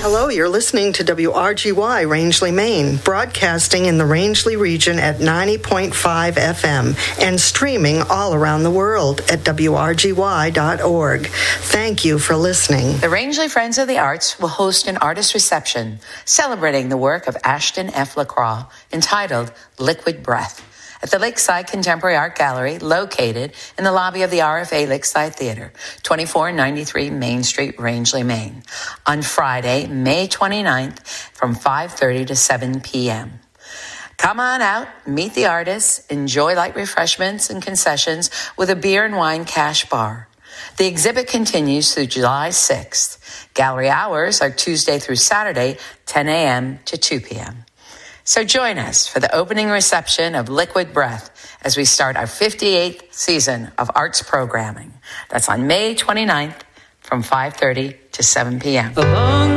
Hello, you're listening to WRGY Rangeley, Maine, broadcasting in the Rangeley region at 90.5 FM and streaming all around the world at WRGY.org. Thank you for listening. The Rangeley Friends of the Arts will host an artist reception celebrating the work of Ashton F. LaCroix entitled Liquid Breath at the Lakeside Contemporary Art Gallery, located in the lobby of the RFA Lakeside Theater, 2493 Main Street, Rangeley, Maine, on Friday, May 29th from 5:30 to 7 p.m. Come on out, meet the artists, enjoy light refreshments and concessions with a beer and wine cash bar. The exhibit continues through July 6th. Gallery hours are Tuesday through Saturday, 10 a.m. to 2 p.m. So join us for the opening reception of Liquid Breath as we start our 58th season of arts programming. That's on May 29th from 5:30 to 7 p.m.